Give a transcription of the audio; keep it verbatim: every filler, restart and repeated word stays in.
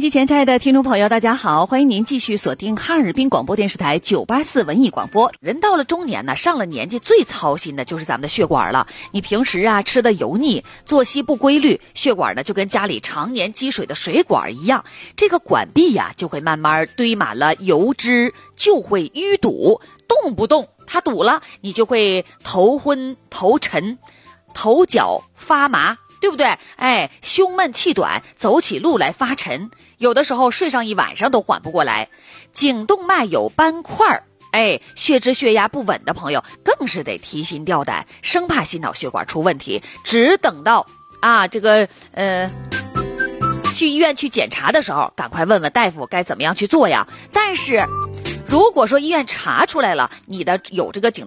机前亲爱的听众朋友，大家好，欢迎您继续锁定哈尔滨广播电视台九八四文艺广播。人到了中年呢，上了年纪最操心的就是咱们的血管了。你平时啊吃的油腻，作息不规律，血管呢就跟家里常年积水的水管一样，这个管壁呀、啊、就会慢慢堆满了油脂，就会淤堵，动不动它堵了，你就会头昏头沉，头脚发麻，对不对？哎，胸闷气短，走起路来发沉，有的时候睡上一晚上都缓不过来。颈动脉有斑块，哎，血脂血压不稳的朋友更是得提心吊胆，生怕心脑血管出问题，只等到啊这个呃去医院去检查的时候，赶快问问大夫该怎么样去做呀。但是如果说医院查出来了你的有这个颈